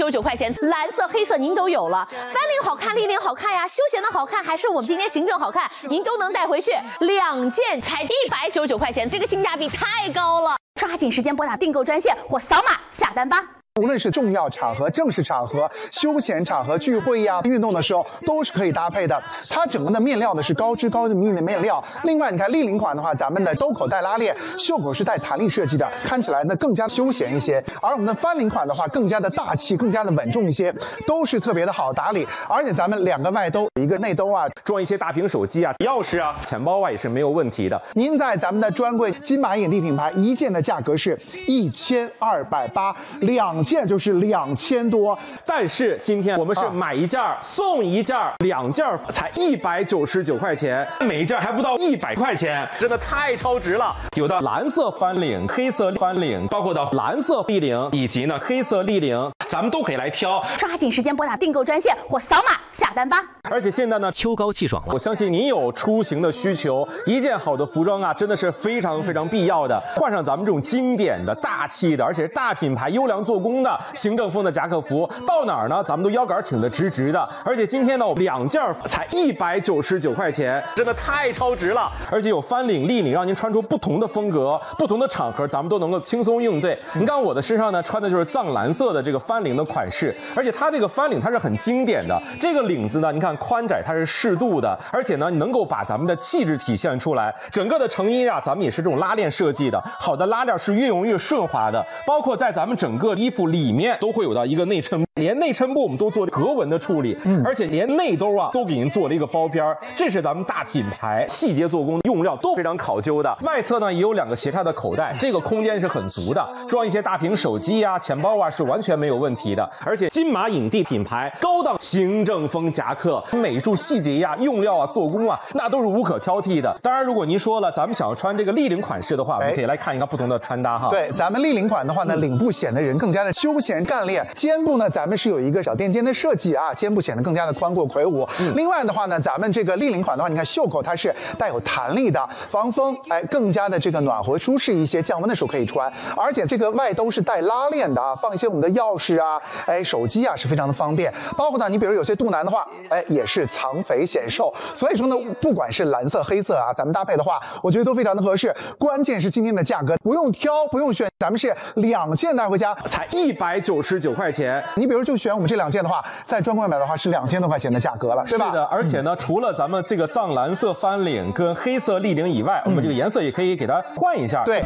199块钱，蓝色、黑色您都有了。翻领好看，立领好看呀，休闲的好看，还是我们今天行政好看，您都能带回去。2件才199块钱，这个性价比太高了。抓紧时间拨打订购专线或扫码下单吧。 无论是重要场合、正式场合、休闲场合、聚会呀、运动的时候，都是可以搭配的。它整个的面料呢是高支高密的面料。另外，你看立领款的话，咱们的兜口带拉链，袖口是带弹力设计的，看起来呢更加休闲一些。而我们的翻领款的话，更加的大气，更加的稳重一些，都是特别的好打理。而且咱们2个外兜，一个内兜啊， 装一些大屏手机啊、钥匙啊、钱包啊也是没有问题的。 您在咱们的专柜金马影帝品牌一件的价格是1280，2件就是2000多， 但是今天我们是买一件送一件，2件才199块钱，每一件还不到100块钱，真的太超值了。有的蓝色翻领、黑色翻领，包括到蓝色立领以及呢黑色立领，咱们都可以来挑。 抓紧时间拨打订购专线或扫码下单吧。 而且现在呢， 秋高气爽了， 我相信你有出行的需求，一件好的服装啊，真的是非常必要的。换上咱们这种经典的、大气的，而且是大品牌、优良做工的行政风的夹克服，到哪儿呢，咱们都腰杆挺得直直的。而且今天呢，2件才199块钱，真的太超值了。而且有翻领、立领，让您穿出不同的风格、不同的场合，咱们都能够轻松应对。你看我的身上呢，穿的就是藏蓝色的这个翻领的款式，而且它这个翻领它是很经典的，这个领子呢，你看宽窄它是适度的，而且呢能够把咱们的气质体现出来。整个的成衣啊，咱们也是这种拉链设计的，好的拉链是越用越顺滑的，包括在咱们整个衣服里面都会有到一个内衬，连内衬部我们都做了格纹的处理，而且连内兜啊都给您做了一个包边，这是咱们大品牌，细节做工，用料都非常考究的。外侧呢也有2个斜插的口袋，这个空间是很足的，装一些大屏手机啊、钱包啊是完全没有问题的。而且金马影帝品牌高档行政风夹克，每处细节呀、用料啊、做工啊，那都是无可挑剔的。当然，如果您说了，咱们想要穿这个立领款式的话，我们可以来看一个不同的穿搭哈。 对，咱们立领款的话呢，领部显得人更加的休闲干练，肩部呢，咱们是有一个小垫肩的设计啊，肩部显得更加的宽阔魁梧。另外的话呢，咱们这个立领款的话，你看袖口它是带有弹力的，防风，更加的这个暖和舒适一些，降温的时候可以穿。而且这个外兜是带拉链的啊，放一些我们的钥匙啊，手机啊是非常的方便。包括呢，你比如有些肚腩的话，也是藏肥显瘦。所以说呢，不管是蓝色、黑色啊，咱们搭配的话，我觉得都非常的合适。关键是今天的价格不用挑，不用选，咱们是2件带回家才199块钱。 你比如就选我们这2件的话，在专柜买的话是2000多块钱的价格了，对吧？ 是的，而且呢，除了咱们这个藏蓝色翻领跟黑色立领以外，我们这个颜色也可以给它换一下。 对。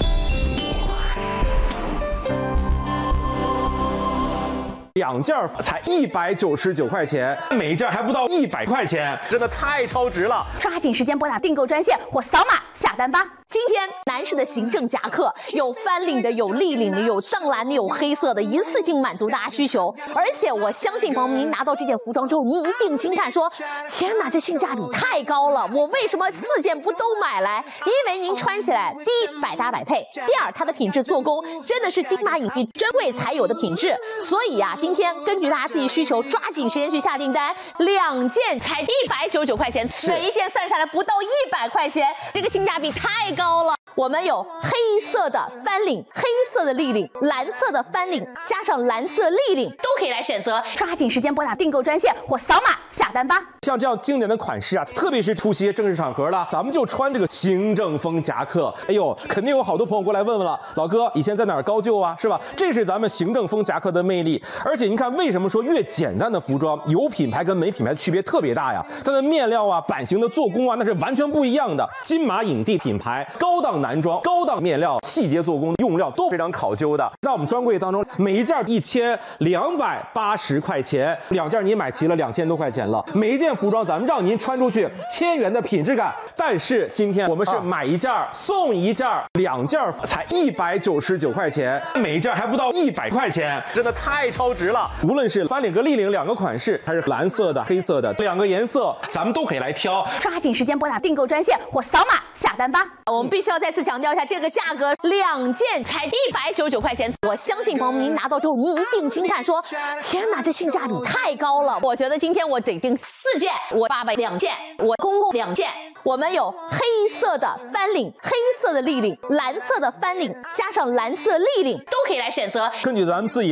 2件才199块钱，每一件还不到100块钱，真的太超值了。 抓紧时间拨打订购专线或扫码下单吧。今天男士的行政夹克有翻领的，有立领的，有藏蓝的，有黑色的，一次性满足大家需求。而且我相信朋友们，您拿到这件服装之后，您一定惊叹说：天哪，这性价比太高了！我为什么4件不都买来？因为您穿起来，第一百搭百配，第二它的品质做工真的是金马影帝专柜才有的品质。所以呀，今天根据大家自己需求，抓紧时间去下订单，2件才199块钱，每一件算下来不到100块钱，这个性价比太高了。我们有黑色的翻领、黑色的立领、蓝色的翻领，加上蓝色立领，都可以来选择。抓紧时间拨打订购专线或扫码下单吧。 像这样经典的款式啊，特别是出席正式场合了，咱们就穿这个行政风夹克。哎呦，肯定有好多朋友过来问问了，老哥以前在哪儿高就啊，是吧？这是咱们行政风夹克的魅力。而且您看，为什么说越简单的服装有品牌跟没品牌区别特别大呀？它的面料啊、版型的做工啊，那是完全不一样的。金马影帝品牌高档男装、高档面料、细节做工、用料都非常考究的。在我们专柜当中，每一件1280块钱，2件你买齐了2000多块钱了。每一件服装咱们让您穿出去1000元的品质感。但是今天我们是买一件送一件，2件才199块钱，每一件还不到100块钱，真的太超值了。无论是翻领和立领2个款式，还是蓝色的、黑色的2个颜色，咱们都可以来挑。 抓紧时间拨打订购专线或扫码下单吧。我们必须要再次强调一下，这个价格2件才199块钱。我相信朋友们，您拿到之后，您一定惊叹说：天哪，这性价比太高了！我觉得今天我得订4件，我爸爸2件，我公公2件。我们有黑色的翻领、黑色的立领、蓝色的翻领，加上蓝色立领，都可以来选择。 根据咱们自己